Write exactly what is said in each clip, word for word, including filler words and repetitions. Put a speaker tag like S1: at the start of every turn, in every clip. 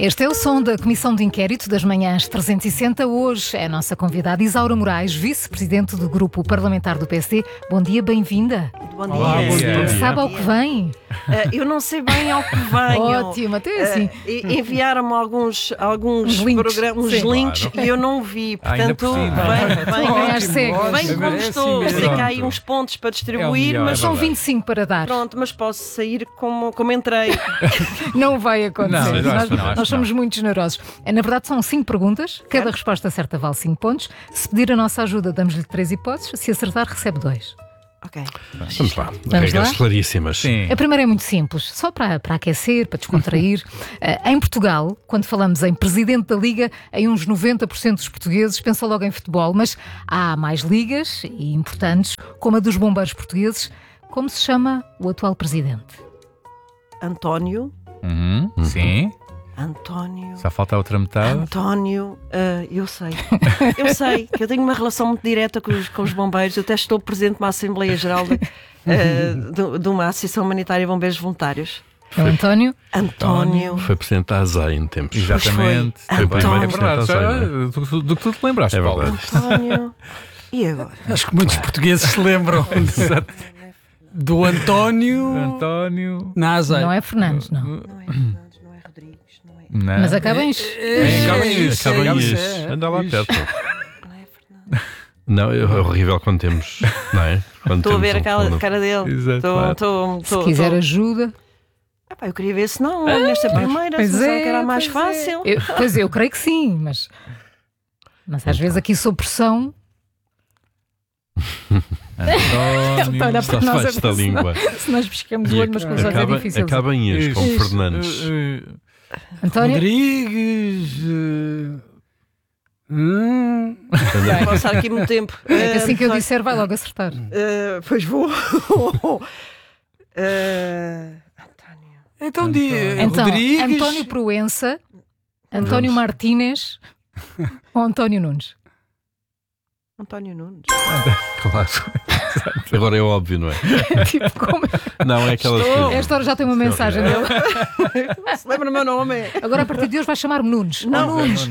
S1: Este é o som da Comissão de Inquérito das Manhãs trezentos e sessenta. Hoje é a nossa convidada Isaura Moraes, vice-presidente do Grupo Parlamentar do P S D. Bom dia, bem-vinda.
S2: Bom dia.
S3: Olá, bom dia.
S1: Sabe ao que vem?
S2: Uh, eu não sei bem ao que venho.
S1: Ótimo, até assim.
S2: Uh, enviaram-me alguns, alguns
S1: links,
S2: programas, uns
S1: sim.
S2: links
S3: Claro.
S2: e eu não vi.
S3: Ah, ainda
S2: Portanto,
S3: por cima.
S2: bem, bem,
S1: Ótimo,
S2: bem,
S1: às cegas.
S2: bem como
S3: É
S2: estou.
S3: assim
S2: Sei que há
S3: mesmo.
S2: aí uns pontos para
S3: É o
S2: distribuir,
S3: melhor,
S2: mas
S3: é
S1: São
S3: verdade.
S1: vinte e cinco para dar.
S2: pronto, mas posso sair como, como entrei.
S1: Não vai acontecer.
S3: Não, eu
S1: nós
S3: acho que não, acho
S1: nós
S3: que
S1: somos
S3: não.
S1: muito generosos. Na verdade, são cinco perguntas. Cada resposta certa vale cinco pontos. Se pedir a nossa ajuda, damos-lhe três hipóteses. Se acertar, recebe dois.
S2: Ok.
S4: Vamos lá,
S1: Vamos
S4: regras
S1: lá?
S4: claríssimas.
S3: Sim.
S1: A primeira é muito simples, só para, para aquecer, para descontrair. Uh, em Portugal, quando falamos em Presidente da Liga, em uns noventa por cento dos portugueses pensam logo em futebol, mas há mais ligas, e importantes, como a dos bombeiros portugueses. Como se chama o atual Presidente?
S2: António.
S3: Uhum, Sim.
S2: António.
S3: Só falta a outra metade.
S2: António, uh, eu sei, eu sei que eu tenho uma relação muito direta com os, com os bombeiros. Eu até estou presente numa Assembleia Geral de, uh, de, de uma Associação Humanitária de Bombeiros Voluntários.
S1: É o António?
S2: António.
S4: Foi presidente da A S A em tempos.
S3: Exatamente.
S2: Foi.
S3: bem,
S2: António.
S3: é verdade. Já,
S4: António.
S3: do, do, do que tu te lembraste,
S4: É
S3: Paulo.
S4: verdade.
S2: António. E agora?
S5: Acho que muitos portugueses se lembram do António
S3: António.
S5: Nazar.
S1: Não é Fernandes, não.
S2: Não é Fernandes, não é Rodrigues, não é,
S3: Não.
S1: Mas acaba em...
S3: É, acaba em isso,
S4: Acaba
S3: acaba
S4: em
S3: em
S4: isso.
S5: isso.
S4: Anda lá perto.
S2: não é Fernandes.
S4: Não, é horrível quando temos, não é? Quando
S2: Estou a ver
S4: temos
S2: a
S4: um
S2: cara,
S4: plano.
S2: a cara dele.
S3: Exato,
S2: Estou,
S3: claro.
S2: estou,
S1: Se
S2: estou,
S1: quiser
S2: estou.
S1: ajuda...
S2: Ah, pá, eu queria ver se não, nesta primeira,
S1: Pois
S2: se
S1: é,
S2: que era a mais
S1: pois é.
S2: fácil.
S1: Eu, pois é, eu creio que sim, mas... Mas às vezes aqui sob pressão...
S3: António.
S1: Olha
S4: Só
S1: para
S4: se
S1: nós,
S4: faz esta
S1: se
S4: língua.
S1: Se nós piscamos o
S4: E
S1: olho, mas com os olhos é
S4: acaba,
S1: difícil.
S4: acaba em is, como
S3: Isso,
S4: Fernandes.
S3: eh, eh,
S1: António?
S5: Rodrigues. eh, hum,
S2: Não posso estar aqui muito tempo.
S1: É que assim que eu
S2: Eh,
S1: disser vai logo acertar.
S2: eh, pois vou. Eh, António.
S5: então, di
S1: Então,
S5: Rodrigues.
S1: António Proença, António Martínez ou António Nunes?
S2: António Nunes.
S4: Claro. Agora é óbvio, não é?
S1: Tipo, como...
S4: Não, é aquelas
S2: Estou.
S4: coisas.
S1: Esta hora já tem uma mensagem dele.
S2: Se lembra o meu nome?
S1: Agora a partir de hoje vai chamar-me Nunes.
S2: Não.
S1: Oh, Nunes.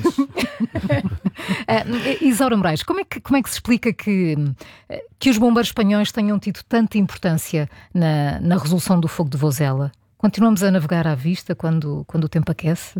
S1: Ah, Isaura Moraes, como é, que, como é que se explica que, que os bombeiros espanhóis tenham tido tanta importância na, na resolução do fogo de Vozela? Continuamos a navegar à vista quando, quando o tempo aquece?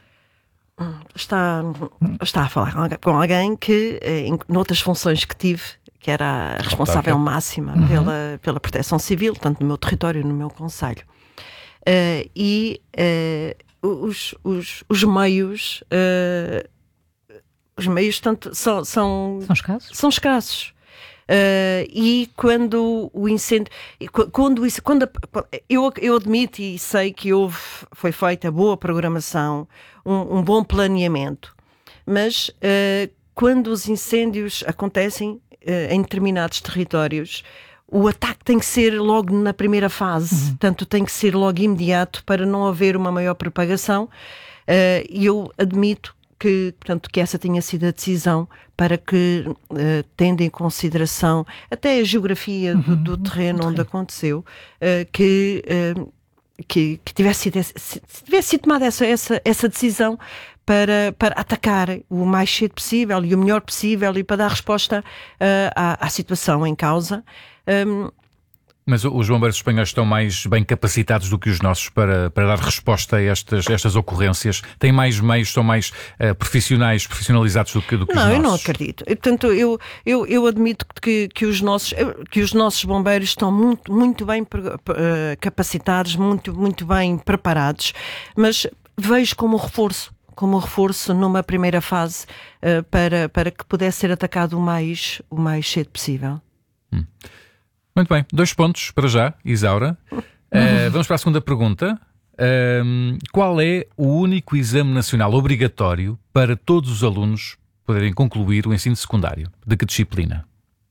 S2: Está, está a falar com alguém- com alguém que, eh, em noutras funções que tive, que era a responsável máxima pela, pela proteção civil, tanto no meu território como no meu concelho. Eh, e eh, os, os, os meios, eh, os meios tanto, são, são,
S1: São escassos?
S2: são escassos. Uh, e quando o incêndio, e qu- quando, isso, quando a- eu, eu admito e sei que houve, foi feita boa programação, um, um bom planeamento, mas uh, quando os incêndios acontecem uh, em determinados territórios, o ataque tem que ser logo na primeira fase, portanto tem que ser logo imediato para não haver uma maior propagação. Uh, E eu admito que, portanto, que essa tenha sido a decisão para que, uh, tendo em consideração até a geografia do, do terreno onde aconteceu, uh, que, uh, que, que tivesse sido, se tivesse sido tomada essa, essa, essa decisão para, para atacar o mais cedo possível e o melhor possível e para dar resposta uh, à, à situação em causa. Um,
S3: Mas os bombeiros espanhóis estão mais bem capacitados do que os nossos para, para dar resposta a estas, estas ocorrências? Têm mais meios, são mais uh, profissionais, profissionalizados do que, do que
S2: Não,
S3: os
S2: eu
S3: nossos?
S2: não acredito. Eu, portanto, eu, eu, eu admito que, que, os nossos, que os nossos bombeiros estão muito, muito bem uh, capacitados, muito, muito bem preparados, mas vejo como reforço, como reforço numa primeira fase uh, para, para que pudesse ser atacado o mais, o mais cedo possível.
S3: Hum. Muito bem, dois pontos para já, Isaura. Uh, vamos para a segunda pergunta. Um, qual é o único exame nacional obrigatório para todos os alunos poderem concluir o ensino secundário? De que disciplina?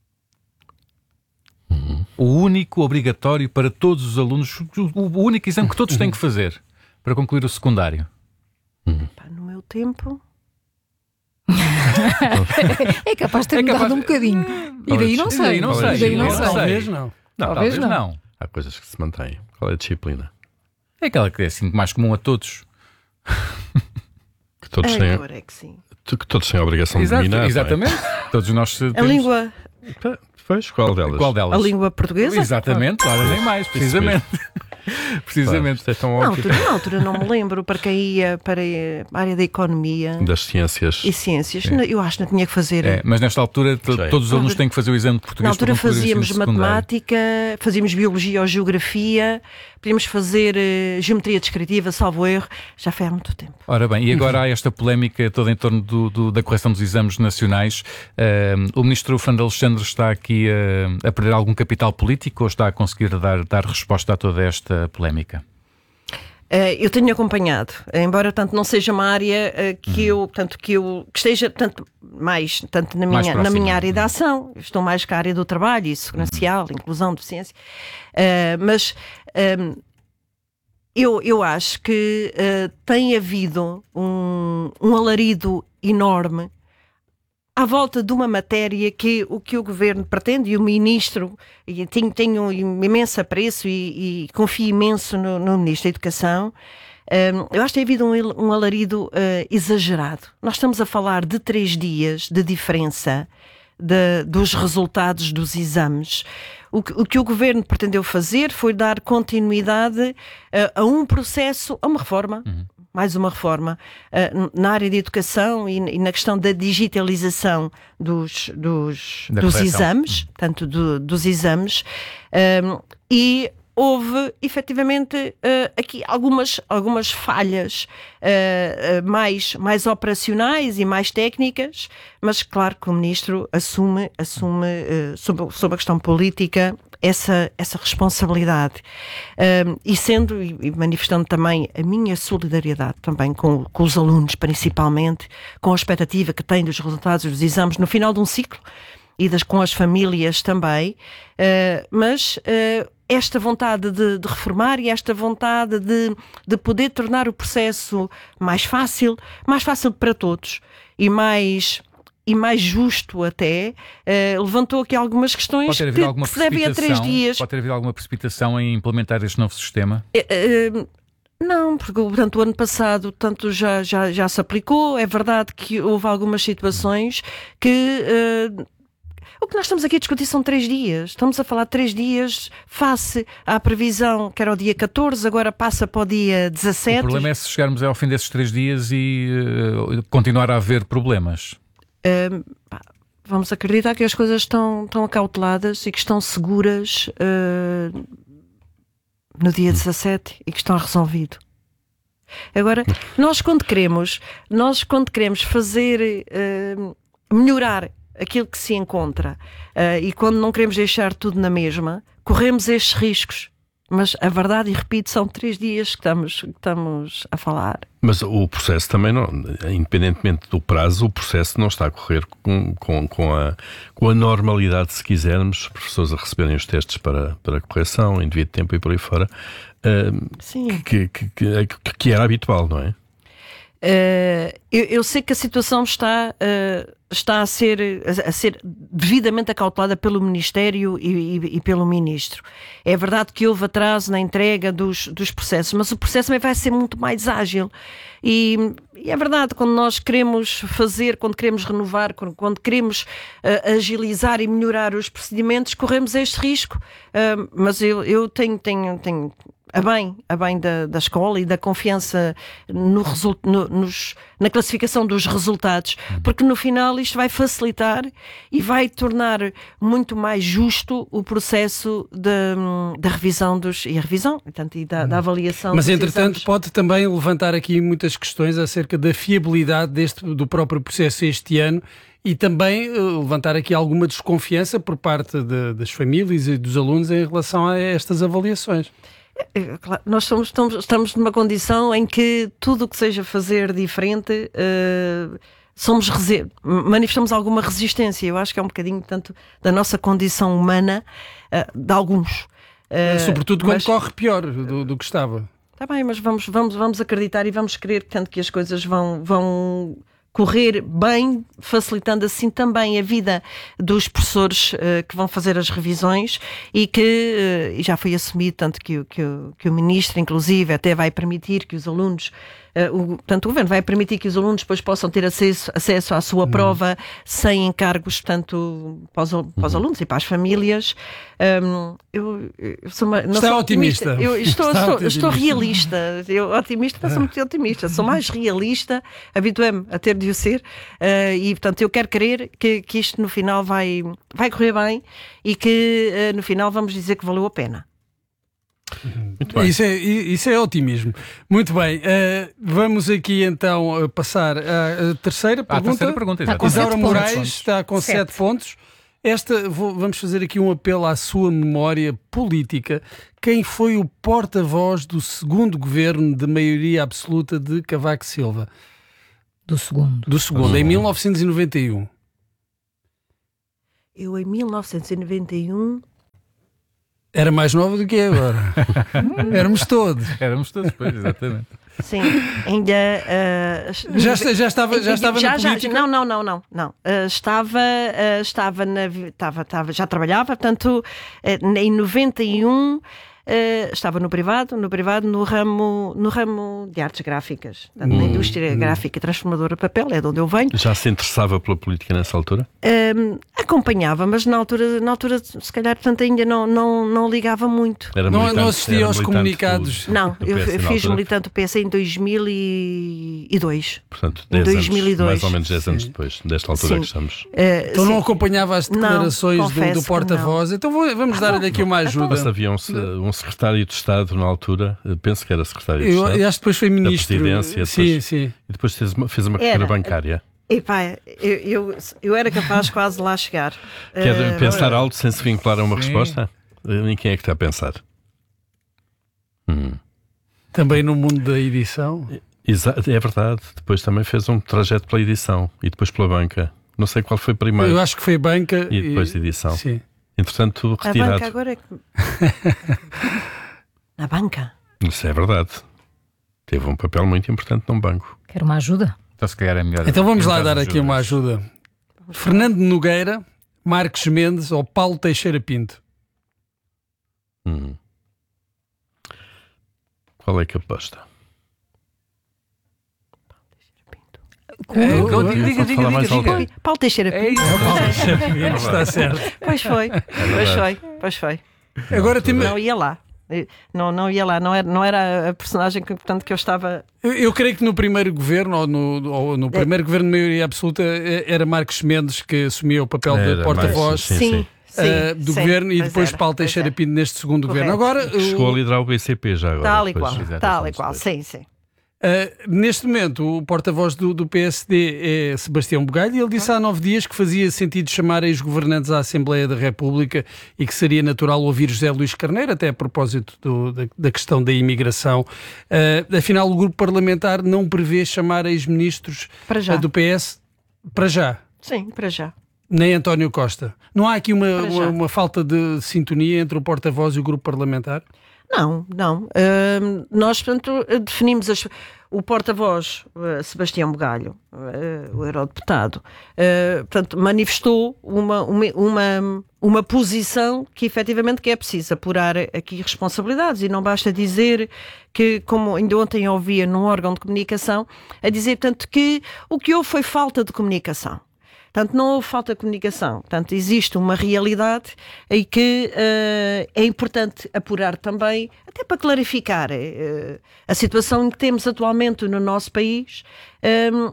S3: Uhum. O único obrigatório para todos os alunos, o, o único exame que todos têm que fazer para concluir o secundário.
S4: Uhum.
S2: Pá, no meu tempo...
S1: É capaz de ter
S3: É
S1: mudado
S3: capaz-
S1: um bocadinho. E daí não
S3: E
S1: sei.
S3: daí não sei.
S1: E daí não
S3: Eu
S1: sei.
S3: não sei.
S5: Talvez não.
S4: Não,
S1: Talvez
S3: Talvez
S1: não.
S3: não.
S4: há coisas que se mantêm. Qual é a disciplina?
S3: É aquela que é assim mais comum a todos.
S4: que todos têm,
S2: Agora é que sim.
S4: que todos têm a obrigação
S3: Exato,
S4: de dominar.
S3: exatamente.
S4: Não é?
S3: Todos nós temos...
S2: A língua,
S4: Pois, qual delas?
S3: Qual delas?
S2: a língua portuguesa?
S3: Exatamente, claro, nem mais, precisamente. Precisamente.
S4: Claro, isto é tão
S2: Na
S4: óbvio.
S2: altura, na altura não me lembro para quem ia para a área da economia
S4: Das ciências.
S2: e ciências. Eu acho que não tinha que fazer.
S3: É, mas nesta altura to-
S4: Sei.
S3: todos os alunos têm que fazer o exame de português.
S2: Na altura
S3: para concluir o ensino
S2: fazíamos
S3: secundário.
S2: matemática, fazíamos biologia ou geografia, podíamos fazer eh, geometria descritiva, salvo erro. Já foi há muito tempo.
S3: Ora bem, e agora há esta polémica toda em torno do, do- da correção dos exames nacionais. Ahm, o ministro Fernando Alexandre está aqui a, a perder algum capital político ou está a conseguir dar, dar resposta a toda esta polémica?
S2: Uh, eu tenho acompanhado, embora tanto não seja uma área uh, que eu, tanto que eu que esteja tanto mais tanto na
S3: Mais
S2: minha na
S3: próxima.
S2: minha área de ação, eu estou mais com a área do trabalho e segurança social, inclusão, deficiência, uh, mas um, eu eu acho que uh, tem havido um, um alarido enorme à volta de uma matéria que o que o governo pretende e o ministro, e tenho, tenho imenso apreço e, e confio imenso no, no ministro da Educação. Um, eu acho que tem havido um, um alarido uh, exagerado. Nós estamos a falar de três dias de diferença de, dos resultados dos exames. O que, o que o governo pretendeu fazer foi dar continuidade uh, a um processo, a uma reforma. Uhum. Mais uma reforma uh, na área de educação e, e na questão da digitalização dos, dos,
S3: Da
S2: dos
S3: correção.
S2: exames, tanto do, dos exames, um, e houve efetivamente uh, aqui algumas, algumas falhas uh, uh, mais, mais operacionais e mais técnicas, mas claro que o ministro assume, assume uh, sob, sob a questão política essa, essa responsabilidade. Um, e sendo e, e manifestando também a minha solidariedade também com, com os alunos, principalmente, com a expectativa que têm dos resultados dos exames no final de um ciclo e das, com as famílias também, uh, mas uh, esta vontade de, de reformar e esta vontade de, de poder tornar o processo mais fácil, mais fácil para todos e mais... e mais justo até, uh, levantou aqui algumas questões
S3: Pode ter
S2: que,
S3: havido alguma
S2: que se devem a três dias.
S3: Pode ter havido alguma precipitação em implementar este novo sistema?
S2: Uh, uh, não, porque portanto, o ano passado tanto já, já, já se aplicou. É verdade que houve algumas situações que... Uh, o que nós estamos aqui a discutir são três dias. Estamos a falar de três dias face à previsão que era o dia catorze, agora passa para o dia dezassete.
S3: O problema é se chegarmos ao fim desses três dias e uh, continuar a haver problemas.
S2: Uh, pá, vamos acreditar que as coisas estão, estão acauteladas e que estão seguras uh, no dia dezassete e que estão resolvido. Agora, nós quando queremos, nós quando queremos fazer uh, melhorar aquilo que se encontra uh, e quando não queremos deixar tudo na mesma, corremos estes riscos. Mas a verdade, e repito, são três dias que estamos, que estamos a falar.
S4: Mas o processo também, não, independentemente do prazo, o processo não está a correr com, com, com, a, com a normalidade, se quisermos, os professores a receberem os testes para, para correção, em devido tempo e por aí fora, uh,
S2: Sim.
S4: que, que, que, que era habitual, não é?
S2: Uh, eu, eu sei que a situação está, uh, está a, ser, a, a ser devidamente acautelada pelo Ministério e, e, e pelo Ministro. É verdade que houve atraso na entrega dos, dos processos, mas o processo também vai ser muito mais ágil. E, e é verdade, quando nós queremos fazer, quando queremos renovar, quando, quando queremos uh, agilizar e melhorar os procedimentos, corremos este risco. Uh, mas eu, eu tenho... tenho, tenho a bem, a bem da, da escola e da confiança no result, no, nos, na classificação dos resultados, porque no final isto vai facilitar e vai tornar muito mais justo o processo da, da revisão dos, e a revisão, portanto, e da, da avaliação.
S5: Mas
S2: dos
S5: entretanto
S2: exames.
S5: pode também levantar aqui muitas questões acerca da fiabilidade deste, do próprio processo este ano e também uh, levantar aqui alguma desconfiança por parte de, das famílias e dos alunos em relação a estas avaliações.
S2: Claro, nós somos, estamos, estamos numa condição em que tudo o que seja fazer diferente uh, somos resi- manifestamos alguma resistência. Eu acho que é um bocadinho tanto da nossa condição humana, uh, de alguns. Uh,
S5: Sobretudo quando
S2: mas,
S5: corre pior do, do que estava.
S2: Está bem, mas vamos, vamos, vamos acreditar e vamos crer tanto que as coisas vão, vão, correr bem, facilitando assim também a vida dos professores uh, que vão fazer as revisões e que uh, já foi assumido, tanto que, que, que o Ministro, inclusive, até vai permitir que os alunos, uh, o, portanto, o Governo vai permitir que os alunos depois possam ter acesso, acesso à sua uhum. prova sem encargos, portanto, para os, para os alunos e para as famílias. Um, eu, eu sou uma, não
S5: Está
S2: sou
S5: otimista.
S2: otimista. Eu estou,
S5: Está
S2: estou,
S5: otimista.
S2: estou realista. Eu, otimista, mas sou muito otimista. Sou mais realista, habituei-me a ter de o ser, uh, e portanto eu quero crer que, que isto no final vai, vai correr bem e que uh, no final vamos dizer que valeu a pena.
S5: Muito bem. Isso, é, isso é otimismo. Muito bem, uh, vamos aqui então uh, passar à terceira pergunta.
S3: A terceira pergunta,
S1: Está com
S5: Isaura
S1: sete
S5: Moraes
S1: pontos.
S5: está com
S1: Sete.
S5: sete pontos. Esta, vou, vamos fazer aqui um apelo à sua memória política. Quem foi o porta-voz do segundo governo de maioria absoluta de Cavaco Silva?
S1: Do segundo.
S5: Do segundo, em mil novecentos e noventa e um.
S2: Eu em mil novecentos e noventa e um...
S5: Era mais nova do que é agora. Éramos todos.
S3: Éramos todos, pois, exatamente.
S2: Sim, ainda... Uh,
S5: Já, está- já estava, já estava
S2: já,
S5: na
S2: já,
S5: política?
S2: Não, não, não, não. não. Uh, estava, uh, estava, na, estava, estava, já trabalhava, portanto, uh, em noventa e um... Uh, estava no privado, no privado, no ramo, no ramo de artes gráficas, portanto, na indústria gráfica transformadora de papel, é de onde eu venho.
S4: Já se interessava pela política nessa altura?
S2: Um, acompanhava, mas na altura, na altura se calhar, portanto, ainda não, não, não ligava muito.
S4: Era
S5: Não-
S4: militante-
S5: não assistia
S4: era
S5: aos
S4: militante
S5: comunicados.
S4: do-
S2: Não,
S4: do
S2: eu,
S4: P S
S2: eu
S4: na
S2: fiz
S4: altura?
S2: militante do P S em dois mil e dois.
S4: Portanto,
S2: em
S4: dez
S2: dois mil e dois.
S4: anos, mais ou menos dez anos depois, desta altura
S2: Sim.
S4: que estamos.
S2: Uh,
S5: Então
S2: sim.
S5: não acompanhava as declarações
S2: Não,
S5: do,
S2: confesso
S5: do
S2: que
S5: porta-voz. Então vou- vamos dar-lhe aqui uma
S4: Mas
S5: ajuda.
S4: havia um, um secretário de Estado na altura, penso que era secretário de
S5: Eu,
S4: Estado,
S5: eu acho que depois foi ministro.
S4: presidência,
S5: Sim,
S4: depois-
S5: sim.
S4: e depois fez uma, fez uma
S2: Era.
S4: carreira bancária.
S2: Epá, eu, eu, eu era capaz quase de lá chegar.
S4: Quer
S2: Uh,
S4: pensar alto sem se vincular a uma
S3: Sim.
S4: resposta? Em quem é que está a pensar? Hum.
S5: Também no mundo da edição.
S4: Exa- é verdade. Depois também fez um trajeto pela edição e depois pela banca. Não sei qual foi primeiro.
S5: Eu acho que foi banca
S4: E depois de edição.
S5: Sim.
S4: Entretanto,
S2: A
S4: retirado.
S2: banca agora é que... Na banca?
S4: Isso é verdade. Teve um papel muito importante num banco.
S1: Quero uma ajuda?
S3: Então, se calhar é melhor.
S5: Então vamos lá
S3: tentar
S5: dar aqui uma ajuda. Fernando Nogueira, Marcos Mendes ou Paulo Teixeira Pinto?
S4: Hum. Qual é que aposta?
S3: É,
S5: Eu-
S3: diga,
S5: eu-
S3: diga, diga,
S4: Pode falar mais
S3: diga,
S4: alto.
S3: diga.
S2: Paulo Teixeira
S3: É
S2: Pinto.
S3: isso.
S5: Paulo Teixeira Pinto, está certo.
S2: Pois foi, pois foi, pois foi.
S5: Agora tem
S2: Não ia lá. Não, não ia lá, não era, não era a personagem que, portanto, que eu estava.
S5: Eu, eu creio que no primeiro governo, ou no, ou no primeiro governo de maioria absoluta, eh, era Marcos Mendes que assumia o papel de
S4: Era
S5: porta-voz
S4: Sim, sim.
S2: sim,
S5: eh, do
S2: sim,
S5: governo e
S2: pois
S5: depois
S2: era,
S5: Paulo
S2: pois
S5: Teixeira
S2: era.
S5: Pinto neste segundo
S2: Correto.
S5: governo. Agora,
S4: Chegou
S5: o-
S4: a liderar o B C P já agora.
S2: Tal e
S4: depois.
S2: qual,
S3: exato,
S2: tal e
S3: anos
S2: qual,
S3: depois.
S2: sim, sim.
S5: Uh, neste momento, o porta-voz do, do P S D é Sebastião Bugalho e ele disse há nove dias que fazia sentido chamar ex-governantes à Assembleia da República e que seria natural ouvir José Luís Carneiro, até a propósito do, da, da questão da imigração. Uh, afinal, o grupo parlamentar não prevê chamar ex-ministros
S2: Para já.
S5: uh, do P S para já.
S2: Sim, para já.
S5: Nem António Costa. Não há aqui uma,
S2: Para já.
S5: uma, uma falta de sintonia entre o porta-voz e o grupo parlamentar?
S2: Não, não. Ahm, nós, portanto, definimos as- o porta-voz, uh, Sebastião Bugalho, uh, o eurodeputado, uh, portanto, manifestou uma, uma, uma, uma posição que efetivamente que é preciso apurar aqui responsabilidades e não basta dizer que, como ainda ontem ouvia num órgão de comunicação, a dizer, portanto, que o que houve foi falta de comunicação. Portanto, não houve falta de comunicação. Portanto, existe uma realidade em que uh, é importante apurar também, até para clarificar uh, a situação em que temos atualmente no nosso país, um,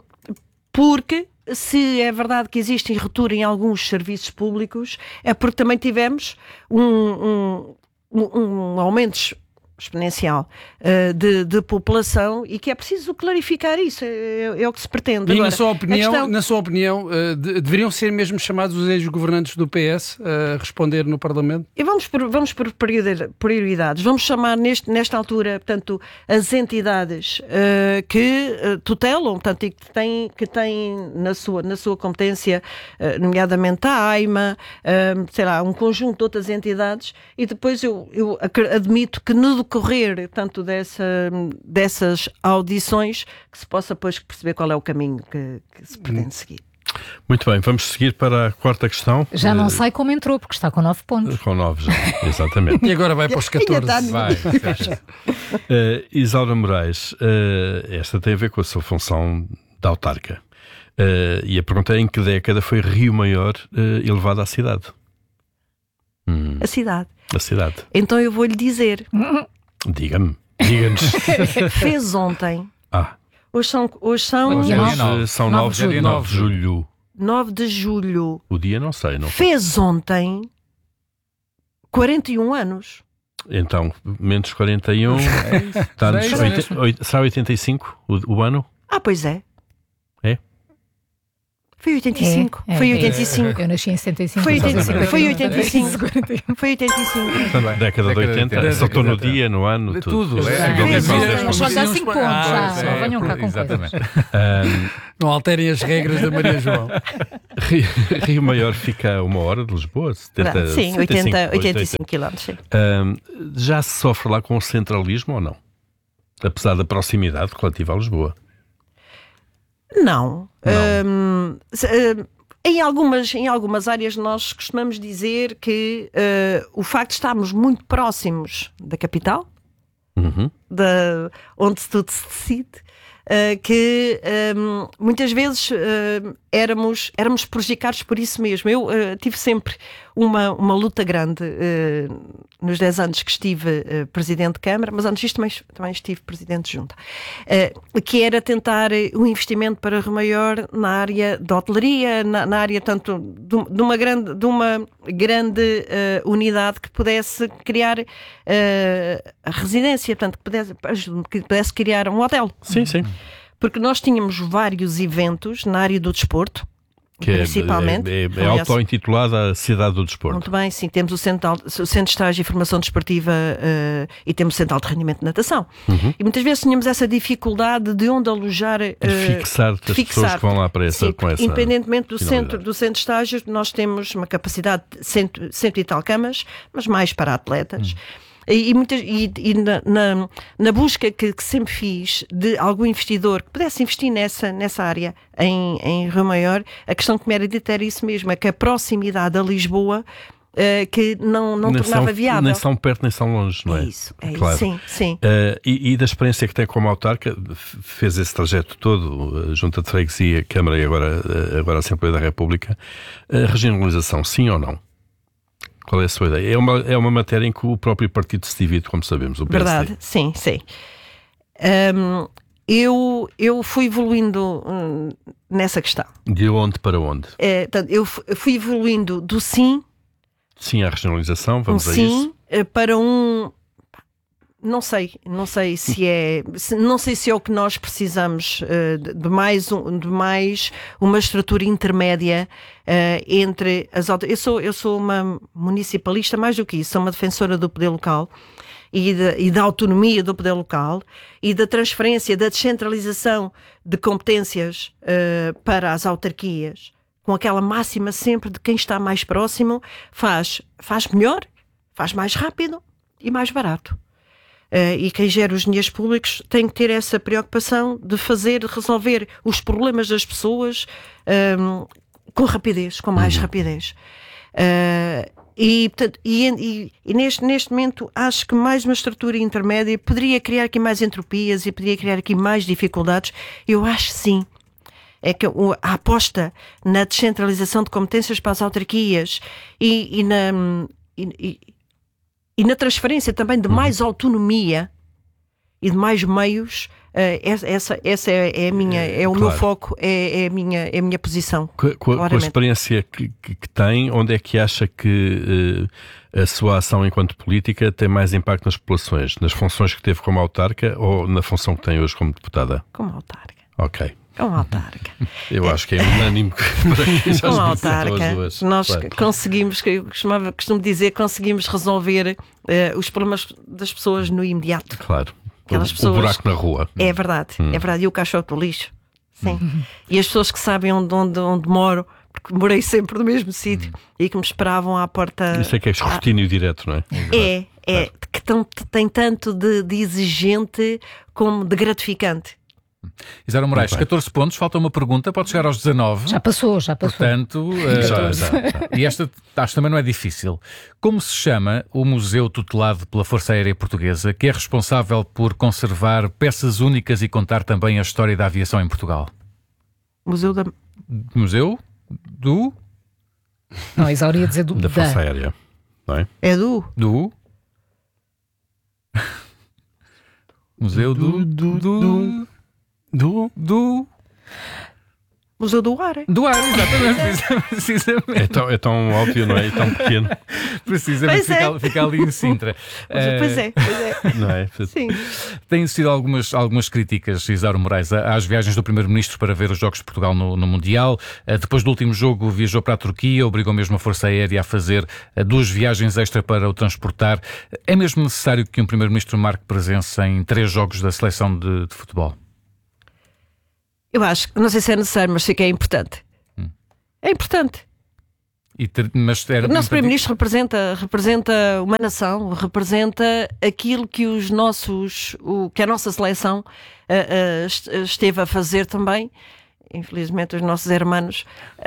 S2: porque se é verdade que existe ruptura em alguns serviços públicos, é porque também tivemos um, um, um, um aumento exponencial uh, de, de população e que é preciso clarificar isso, é, é o que se pretende.
S5: E
S2: Agora,
S5: na sua
S2: a
S5: opinião,
S2: questão-
S5: na sua opinião uh, de- deveriam ser mesmo chamados os ex-governantes do P S a responder no Parlamento?
S2: E vamos por, vamos por priori- prioridades. Vamos chamar neste, nesta altura, portanto, as entidades uh, que uh, tutelam, portanto, e que têm, que têm na, sua, na sua competência, uh, nomeadamente a AIMA, uh, sei lá, um conjunto de outras entidades, e depois eu, eu ac- admito que no decorrer tanto dessa, dessas audições que se possa depois perceber qual é o caminho que, que se pretende seguir.
S4: Muito bem, vamos seguir para a quarta questão.
S1: Já não
S4: Uh,
S1: sei como entrou, porque está com nove pontos.
S4: Com nove já, exatamente.
S5: E agora vai para os catorze.
S3: Vai.
S4: Uh, Isaura Moraes, uh, esta tem a ver com a sua função de autarca. Uh, e a pergunta é: em que década foi Rio Maior uh, elevado à cidade? Hum,
S2: A cidade.
S4: a cidade.
S2: Então eu vou-lhe dizer,
S4: Diga-me, diga-nos.
S2: fez ontem,
S4: Ah,
S2: hoje são, hoje são
S3: Hoje é
S4: hoje
S3: dia nove.
S4: são
S1: nove
S4: nove
S1: de julho.
S4: nove de julho.
S2: nove de julho,
S4: O dia não sei, não.
S2: fez ontem quarenta e um anos.
S4: Então, menos quarenta e um, está-nos
S3: É isso
S4: oitenta-
S3: mesmo.
S4: oit- será oitenta e cinco o, o ano?
S2: Ah, pois é.
S4: É?
S2: Foi oitenta e cinco.
S1: É, é,
S2: Foi
S1: é.
S2: oitenta e cinco.
S1: Eu nasci em setenta e cinco.
S2: Foi
S1: portanto,
S2: oitenta e cinco. Foi oitenta e cinco.
S1: quarenta e um.
S2: Foi oitenta e cinco.
S3: Também.
S4: Década de oitenta,
S3: oitenta.
S4: acertou no
S3: Década de
S4: dia, no ano,
S3: oitenta.
S4: tudo.
S3: Tudo.
S1: Ah,
S3: É,
S2: Fez
S3: é,
S2: ontem.
S3: é,
S1: Mas só lhe dá cinco pontos, já.
S3: é,
S1: Só venham cá com
S3: exatamente.
S1: coisas.
S4: Ahm,
S5: Não alterem as regras da Maria João.
S4: Rio, Rio Maior fica a uma hora de Lisboa? setenta,
S2: Sim,
S4: setenta e
S2: oitenta,
S4: cinco,
S2: oitenta e cinco quilómetros. Sim.
S4: Ahm, já se sofre lá com o centralismo ou não? Apesar da proximidade relativa a Lisboa.
S2: Não.
S4: Não.
S2: Hum, se- hum, em, algumas, em algumas áreas nós costumamos dizer que uh, o facto de estarmos muito próximos da capital,
S4: Uhum.
S2: da, onde tudo se decide, uh, que um, muitas vezes uh, éramos, éramos prejudicados por isso mesmo. Eu uh, tive sempre uma, uma luta grande uh, nos dez anos que estive uh, Presidente de Câmara, mas antes disto também, também estive Presidente de Junta, uh, que era tentar uh, um investimento para Rio Maior na área da hotelaria, na, na área tanto de, de uma grande, de uma grande uh, unidade que pudesse criar uh, a residência, portanto, que pudesse, que pudesse criar um hotel.
S4: Sim, sim.
S2: Porque nós tínhamos vários eventos na área do desporto,
S4: Que é,
S2: principalmente.
S4: é, é, é
S2: Aliás,
S4: auto-intitulada a Cidade do Desporto.
S2: muito bem, sim. Temos o Centro, de- o centro de Estágio e Formação Desportiva uh, e temos o Centro de Alto Rendimento de Natação.
S4: Uhum.
S2: E muitas vezes tínhamos essa dificuldade de onde alojar. uh,
S4: De fixar as pessoas que vão lá para essa,
S2: Sim,
S4: com essa
S2: independentemente do
S4: finalidade.
S2: centro, do centro de estágios, nós temos uma capacidade de cento, cento e tal camas, mas mais para atletas.
S4: Hum.
S2: E, e, muitas, e, e na, na, na busca que, que sempre fiz de algum investidor que pudesse investir nessa, nessa área em, em Rio Maior, a questão que me era dita era isso mesmo, é que a proximidade a Lisboa uh, que não, não
S4: nem
S2: tornava
S4: são,
S2: viável.
S4: nem são perto nem são longe, não é?
S2: É isso, é
S4: Claro.
S2: isso, sim, sim.
S4: Uh, e, e da experiência que tem como autarca, f- fez esse trajeto todo, a Junta de Freguesia, a Câmara e agora, uh, agora a Assembleia da República, a regionalização, sim ou não? Qual é a sua ideia? É uma, é uma matéria em que o próprio partido se divide, como sabemos, o P S D.
S2: Verdade, sim, sim. Hum, eu, eu fui evoluindo hum, nessa questão.
S4: De onde para onde?
S2: É, portanto, eu fu- eu fui evoluindo do sim,
S4: Sim à regionalização,
S2: um
S4: vamos a
S2: sim,
S4: isso.
S2: eh, para um. Não sei, não sei se é, se- não sei se é o que nós precisamos eh, de, de mais um, de mais uma estrutura intermédia eh, entre as auto- eu sou eu sou uma municipalista, mais do que isso, sou uma defensora do poder local e, de, e da autonomia do poder local e da transferência, da descentralização de competências eh, para as autarquias, com aquela máxima sempre de quem está mais próximo faz faz melhor, faz mais rápido e mais barato. Uh, e quem gera os dinheiros públicos tem que ter essa preocupação de fazer, resolver os problemas das pessoas um, com rapidez, com mais rapidez. Uh, e, portanto, e, e, e neste, neste momento acho que mais uma estrutura intermédia poderia criar aqui mais entropias e poderia criar aqui mais dificuldades. Eu acho sim. É que o- a aposta na descentralização de competências para as autarquias e, e na... E, e, E na transferência também de mais autonomia e de mais meios, uh, essa, essa, essa é, é a minha, é o
S4: Claro.
S2: meu foco, é, é a minha, é a minha posição.
S4: Com, com a- com a
S2: Claramente.
S4: experiência que, que- que tem, onde é que acha que eh, a sua ação enquanto política tem mais impacto nas populações? Nas funções que teve como autarca ou na função que tem hoje como deputada?
S2: Como autarca.
S4: Ok.
S2: Como autarca.
S4: Eu acho que é unânime que para quem já
S2: Como
S4: as visitou as
S2: autarca,
S4: duas.
S2: nós
S4: Claro.
S2: conseguimos, que eu costumava, costumo dizer, conseguimos resolver uh, os problemas das pessoas no imediato.
S4: Claro.
S2: Aquelas
S4: o,
S2: pessoas-
S4: o buraco na rua.
S2: É verdade,
S4: Hum.
S2: é verdade. E o caixote do lixo. Sim. E as pessoas que sabem onde, onde, onde moro, porque morei sempre no mesmo sítio e que me esperavam à porta.
S4: Isso é que é escrutínio direto, não é?
S2: É, é, que tão, tem tanto de, de exigente como de gratificante.
S3: Isaura Moraes, catorze pontos, falta uma pergunta, pode chegar aos dezanove.
S1: Já passou, já passou.
S3: Portanto, uh,
S4: Já, já, já.
S3: e esta acho também não é difícil. Como se chama o museu tutelado pela Força Aérea Portuguesa, que é responsável por conservar peças únicas e contar também a história da aviação em Portugal?
S2: Museu da.
S3: Museu do...
S1: Não, a Isaura ia dizer do
S4: Da Força Aérea, não é?
S2: É do.
S3: Do... Museu do...
S5: Do-
S3: Do...
S5: do- Do...
S3: Do...
S2: Museu do Ar.
S3: Do ar, exatamente. Precisamente.
S4: É tão, é tão óbvio, não é? E tão pequeno,
S3: Precisamente
S2: Pois é.
S3: fica, fica ali em Sintra.
S2: Pois
S3: Eh,
S2: é, pois é.
S4: não é?
S2: Sim.
S3: Têm existido algumas, algumas críticas, Isaura Moraes, às viagens do Primeiro-Ministro para ver os Jogos de Portugal no, no Mundial. Uh, depois do último jogo viajou para a Turquia, obrigou mesmo a Força Aérea a fazer uh, duas viagens extra para o transportar. É mesmo necessário que um Primeiro-Ministro marque presença em três jogos da seleção de, de futebol?
S2: Eu acho, não sei se é necessário, mas sei que é importante.
S3: Hum.
S2: É importante.
S3: E ter, mas era
S2: O nosso Primeiro-Ministro representa, representa uma nação, representa aquilo que os nossos, o, que a nossa seleção uh, uh, esteve a fazer também. Infelizmente os nossos hermanos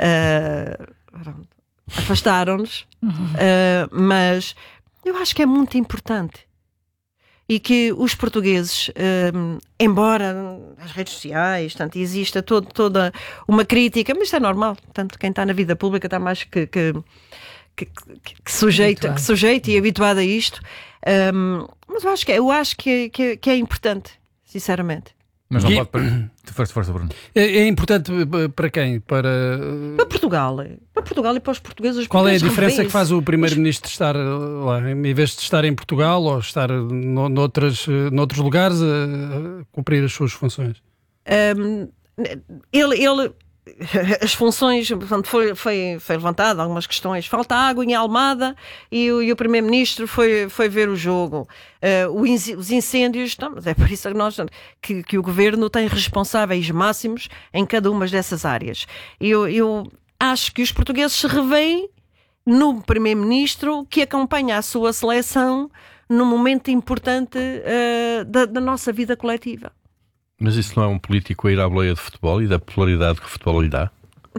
S2: uh, afastaram-nos, uh, mas eu acho que é muito importante. E que os portugueses, um, embora nas redes sociais, tanto exista todo, toda uma crítica, mas isto é normal, tanto quem está na vida pública está mais que, que, que, que, que, sujeito, que sujeito e habituado a isto, um, mas eu acho que, eu acho que, que, que é importante, sinceramente.
S3: Mas não
S5: E-
S3: pode... Força, força, Bruno.
S5: É, é importante eh, para quem? Para...
S2: Para Portugal, para Portugal e para os portugueses. Os
S5: Qual é a
S2: portugueses
S5: diferença que
S2: revêem-se.
S5: faz o Primeiro-Ministro estar eh, lá, em vez de estar em Portugal ou estar no, noutras, eh, noutros lugares a, a cumprir as suas funções?
S2: Um, ele, ele as funções, portanto, foi, foi, foi levantado algumas questões. Falta água em Almada e o, e o Primeiro-Ministro foi, foi ver o jogo. Uh, o inc- os incêndios, não, mas é por isso que, nós, que, que o Governo tem responsáveis máximos em cada uma dessas áreas. Eu, eu acho que os portugueses se revêem no Primeiro-Ministro que acompanha a sua seleção num momento importante uh, da, da nossa vida coletiva.
S4: Mas isso não é um político a ir à boleia de futebol e da popularidade que o futebol lhe dá?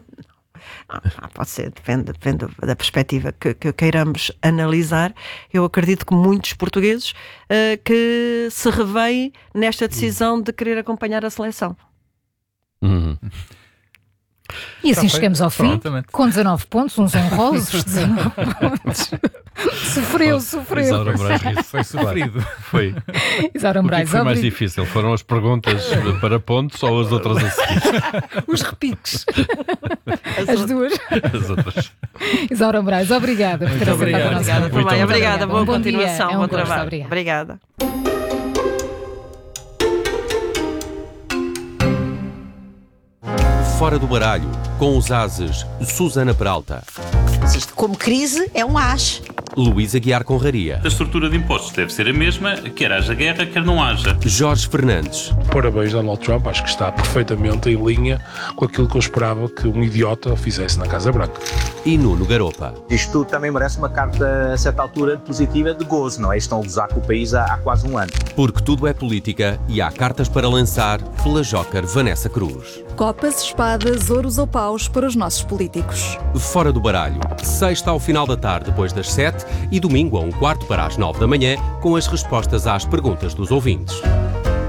S2: Ah, pode ser, depende, depende da perspectiva que, que queiramos analisar. Eu acredito que muitos portugueses uh, que se revêem nesta decisão de querer acompanhar a seleção.
S4: Uhum.
S1: E assim
S3: Está
S1: chegamos ao fim,
S3: Prontamente.
S1: com dezanove pontos, uns honrosos, dezanove pontos. Sofreu, sofreu.
S4: Isaura Moraes ri-se.
S3: Foi sofrido.
S4: Foi.
S1: Isaura
S4: O que é
S1: Moraes,
S4: que foi mais
S1: obri-
S4: difícil? Foram as perguntas para pontos ou as outras a seguir?
S1: os repiques. As duas.
S4: As outras.
S1: Isaura Moraes, obrigada por ter aceitado
S5: obrigado.
S1: a nossa
S2: Obrigada
S1: conversa.
S2: também. Obrigada, boa
S1: Um bom dia,
S2: continuação,
S1: é um
S2: bom
S1: gosto,
S2: trabalho.
S1: obrigada.
S2: Obrigada.
S6: Fora do baralho, com os ases Susana Peralta,
S7: Se isto como crise é um as.
S6: Luísa Guiar Conraria,
S8: A estrutura de impostos deve ser a mesma, quer haja guerra, quer não haja.
S6: Jorge Fernandes,
S9: Parabéns, Donald Trump. Acho que está perfeitamente em linha com aquilo que eu esperava que um idiota fizesse na Casa Branca.
S6: e Nuno Garopa.
S10: Isto também merece uma carta, a certa altura, positiva de gozo, não é? Estão a gozar com o país há, há quase um ano.
S6: Porque tudo é política e há cartas para lançar pela Joker Vanessa Cruz.
S11: Copas, espadas, ouros ou paus para os nossos políticos.
S6: Fora do baralho, sexta ao final da tarde depois das sete e domingo a um quarto para as nove da manhã com as respostas às perguntas dos ouvintes.